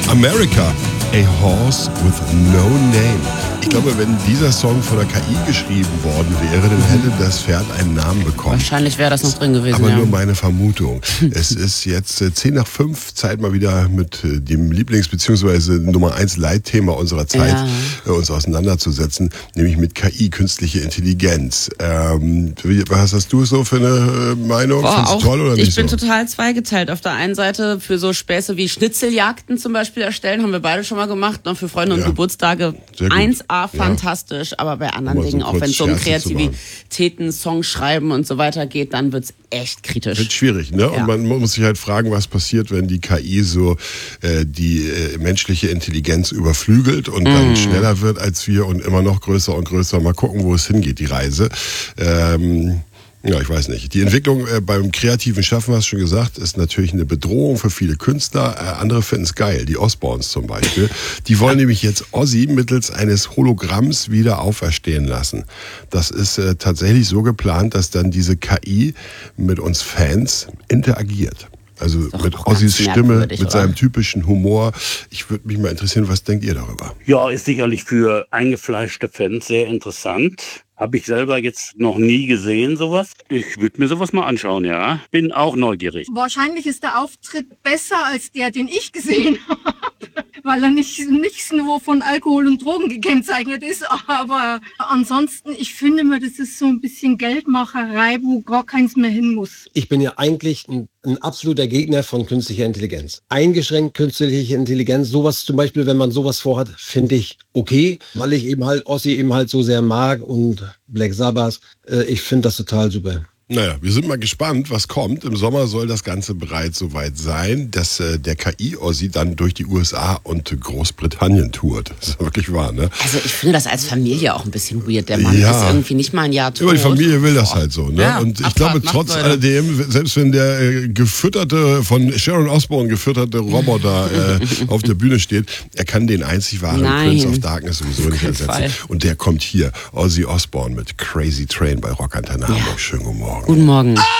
America, a horse with no name. Ich glaube, wenn dieser Song von der KI geschrieben worden wäre, dann hätte das Pferd einen Namen bekommen. Wahrscheinlich wäre das noch drin gewesen, Aber ja. nur meine Vermutung. Es ist jetzt 10:05, Zeit mal wieder mit dem Lieblings- bzw. Nummer 1 Leitthema unserer Zeit uns auseinanderzusetzen, nämlich mit KI, künstliche Intelligenz. Was hast du so für eine Meinung? Findest du toll oder nicht? Ich bin total zweigeteilt. Auf der einen Seite für so Späße wie Schnitzeljagden zum Beispiel erstellen, haben wir beide schon mal gemacht, und für Freunde und Geburtstage 1A fantastisch, aber bei anderen Dingen, auch wenn es so um Kreativitäten, Songs schreiben und so weiter geht, dann wird's echt kritisch. Wird schwierig, ne? Ja. Und man muss sich halt fragen, was passiert, wenn die KI so die menschliche Intelligenz überflügelt und dann schneller wird als wir und immer noch größer und größer. Mal gucken, wo es hingeht, die Reise. Ja, ich weiß nicht. Die Entwicklung beim kreativen Schaffen, hast du schon gesagt, ist natürlich eine Bedrohung für viele Künstler. Andere finden es geil, die Osborns zum Beispiel. Die wollen nämlich jetzt Ozzy mittels eines Hologramms wieder auferstehen lassen. Das ist tatsächlich so geplant, dass dann diese KI mit uns Fans interagiert. Also mit Ozzys Stimme, mit seinem typischen Humor. Ich würde mich mal interessieren, was denkt ihr darüber? Ja, ist sicherlich für eingefleischte Fans sehr interessant. Habe ich selber jetzt noch nie gesehen, sowas. Ich würde mir sowas mal anschauen, ja. Bin auch neugierig. Wahrscheinlich ist der Auftritt besser als der, den ich gesehen habe. Weil er nicht nur von Alkohol und Drogen gekennzeichnet ist. Aber ansonsten, ich finde mir, das ist so ein bisschen Geldmacherei, wo gar keins mehr hin muss. Ich bin ja eigentlich ein absoluter Gegner von künstlicher Intelligenz. Eingeschränkt künstliche Intelligenz, sowas zum Beispiel, wenn man sowas vorhat, finde ich okay, weil ich eben halt Ozzy eben halt so sehr mag und Black Sabbath. Ich finde das total super. Naja, wir sind mal gespannt, was kommt. Im Sommer soll das Ganze bereits soweit sein, dass der KI-Ozzy dann durch die USA und Großbritannien tourt. Das ist wirklich wahr, ne? Also ich finde das als Familie auch ein bisschen weird. Der Mann ist irgendwie nicht mal ein Jahr tot. Aber die Familie will das halt so, ne? Ja, und ich glaube, trotz alledem, selbst wenn der von Sharon Osbourne gefütterte Roboter auf der Bühne steht, er kann den einzig wahren Prince of Darkness sowieso nicht ersetzen. Und der kommt hier, Ozzy Osbourne mit Crazy Train bei Rock Antenne Hamburg. Schönen guten Morgen. Guten Morgen.